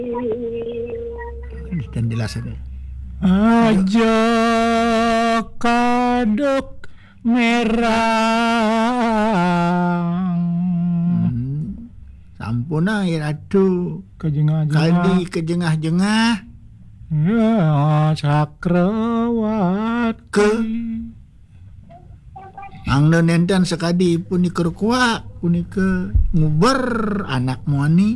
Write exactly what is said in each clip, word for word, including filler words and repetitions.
Dan jelasan. Aja kadok merah. Hmm. Sampun air atuh. Kejengah-jengah. Kali kejengah-jengah. Ya cakrawat ke Angna nenten sekadi pun iker kuak pun iker nguber anak muani.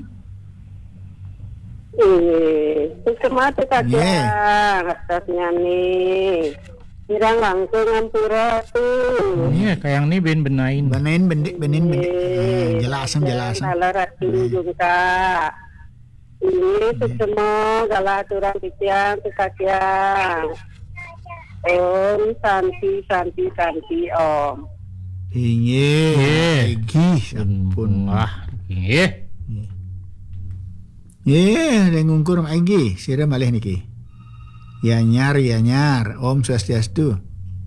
Eh, kemana kakak? Yeah. Atasnya nih. Kirang langsung ngampura tuh. Iya, kayak yang ini ben benain. Benain bendik benin bendik. Hmm, jelasan jelasan. Salah ratu juga. Ini semua galah aturan pikiran kekakian. Om santi santi santi om. Inge, lagi sampun. Ah, nggih. Ye, yang ngungkur lagi, sira malih niki. Ya nyar, ya nyar, Om Swastiastu.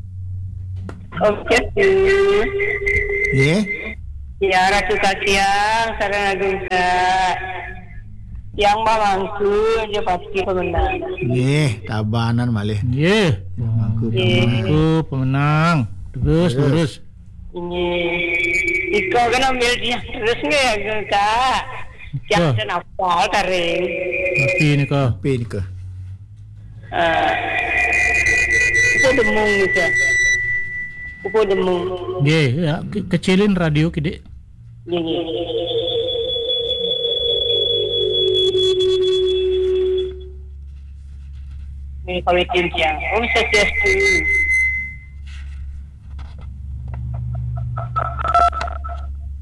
Oke, Ye, ya ratu kasihan, sarana juga. Yang mamangku aja pasti pemenang. ye, tabanan malih. Nggih. Aku Aku pemenang. Terus terus. Ini, iko kan ambil dia terus nggak ya kak? Jangan nafal taring. Tapi ini kok. Apa ni ke? Ah, upo demung bisa. Upo demung. Nggih, ya, ke- kecilin radio kide. Gini. Ini kawitin siang. Om Swastiastu.